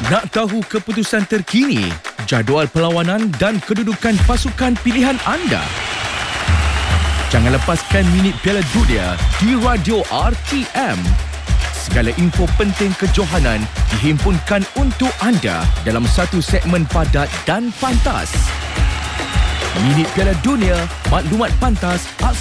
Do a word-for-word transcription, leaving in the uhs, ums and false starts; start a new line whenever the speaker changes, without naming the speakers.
Nak tahu keputusan terkini, jadual perlawanan dan kedudukan pasukan pilihan anda? Jangan lepaskan minit Piala Dunia di Radio R T M. Segala info penting kejohanan dihimpunkan untuk anda dalam satu segmen padat dan pantas. Minit Piala Dunia, maklumat pantas